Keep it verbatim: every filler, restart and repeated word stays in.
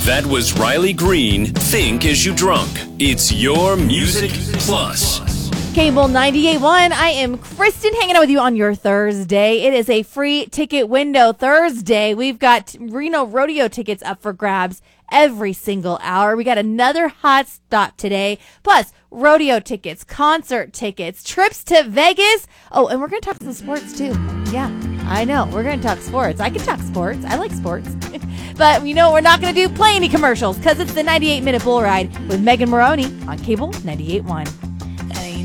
That was Riley Green, Think As You Drunk. It's your Music Plus. Cable ninety-eight point one, I am Kristen hanging out with you on your Thursday. It is a free ticket window Thursday. We've got Reno Rodeo tickets up for grabs every single hour. We got another hot stop today, plus rodeo tickets, concert tickets, trips to Vegas. Oh, and we're going to talk some sports too. Yeah, I know. We're going to talk sports. I can talk sports. I like sports. But you know, we're not going to do play any commercials because it's the ninety-eight minute bull ride with Megan Maroney on Cable ninety-eight point one.